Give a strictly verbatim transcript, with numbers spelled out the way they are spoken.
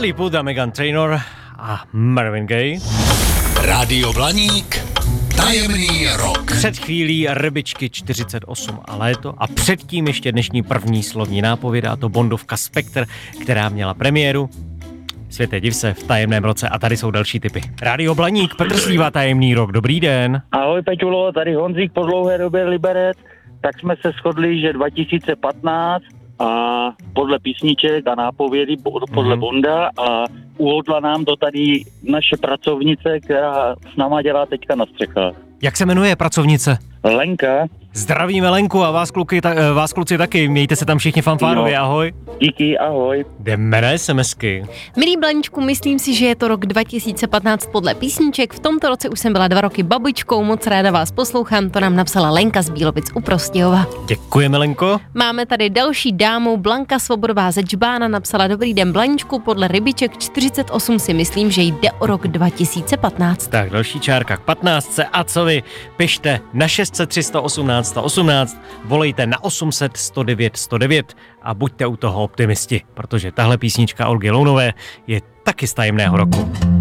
Bradley Wood a Meghan Trainor a Marvin Gaye. Rádio Blaník, tajemný rok. Před chvílí Rybičky čtyřicet osm a léto a předtím ještě dnešní první slovní nápověda, a to Bondovka Spectre, která měla premiéru. Světe, div se, v tajemném roce a tady jsou další tipy. Rádio Blaník, Petr Slíva, tajemný rok, dobrý den. Ahoj Peťulo, tady Honzík po dlouhé době Liberec. Tak jsme se shodli, že dva tisíce patnáct a podle písniček a nápovědy podle mm. Bonda a uhodla nám to tady naše pracovnice, která s náma dělá teďka na střechách. Jak se jmenuje pracovnice? Lenka. Zdravíme Lenku a vás, kluky, ta, vás kluci taky, mějte se tam všichni fanfárově, ahoj. Díky, ahoj. Jdeme na SMSky. Milý Blaníčku, myslím si, že je to rok dva tisíce patnáct podle písniček. V tomto roce už jsem byla dva roky babičkou, moc ráda vás poslouchám, to nám napsala Lenka z Bílovic u Prostějova. Děkujeme, Lenko. Máme tady další dámu, Blanka Svobodová ze Džbána napsala: dobrý den Blaníčku, podle Rybiček čtyřicet osm si myslím, že jde o rok dva tisíce patnáct. Tak další čárka k patnáctce a co vy? Pište na šest set tři sto osmnáct sto osmnáct, volejte na osm set sto devět sto devět a buďte u toho optimisti, protože tahle písnička Olgy Lounové je taky z tajemného roku.